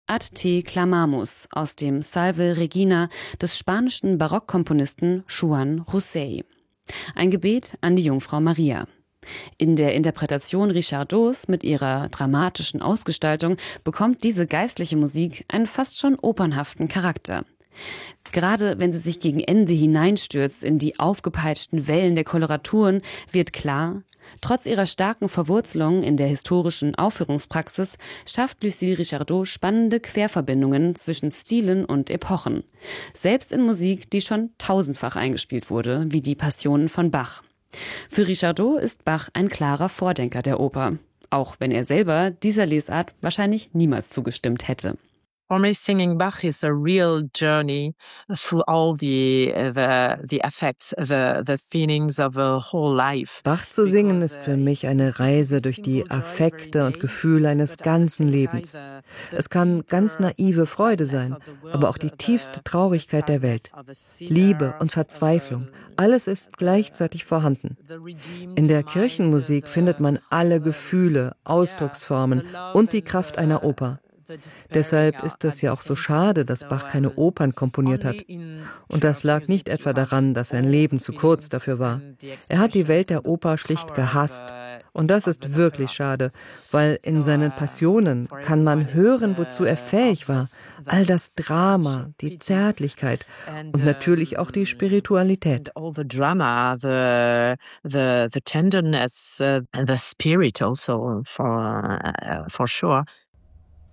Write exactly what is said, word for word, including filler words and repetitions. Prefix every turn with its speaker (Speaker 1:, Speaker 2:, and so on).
Speaker 1: Ad te clamamus aus dem Salve Regina des spanischen Barockkomponisten Joan Rossell. Ein Gebet an die Jungfrau Maria. In der Interpretation Richardots mit ihrer dramatischen Ausgestaltung bekommt diese geistliche Musik einen fast schon opernhaften Charakter. Gerade wenn sie sich gegen Ende hineinstürzt in die aufgepeitschten Wellen der Koloraturen, wird klar, trotz ihrer starken Verwurzelung in der historischen Aufführungspraxis schafft Lucille Richardot spannende Querverbindungen zwischen Stilen und Epochen. Selbst in Musik, die schon tausendfach eingespielt wurde, wie die Passionen von Bach. Für Richardot ist Bach ein klarer Vordenker der Oper, auch wenn er selber dieser Lesart wahrscheinlich niemals zugestimmt hätte.
Speaker 2: For me, singing Bach is a real journey through all the the the effects, the the feelings of a whole life.
Speaker 3: Bach zu singen ist für mich eine Reise durch die Affekte und Gefühle eines ganzen Lebens. Es kann ganz naive Freude sein, aber auch die tiefste Traurigkeit der Welt. Liebe und Verzweiflung, alles ist gleichzeitig vorhanden. In der Kirchenmusik findet man alle Gefühle, Ausdrucksformen und die Kraft einer Oper. Deshalb ist es ja auch so schade, dass Bach keine Opern komponiert hat. Und das lag nicht etwa daran, dass sein Leben zu kurz dafür war. Er hat die Welt der Oper schlicht gehasst. Und das ist wirklich schade, weil in seinen Passionen kann man hören, wozu er fähig war. All das Drama, die Zärtlichkeit und natürlich auch die Spiritualität.
Speaker 2: All the drama, the the the tenderness, uh, and the spirit also for uh, for sure.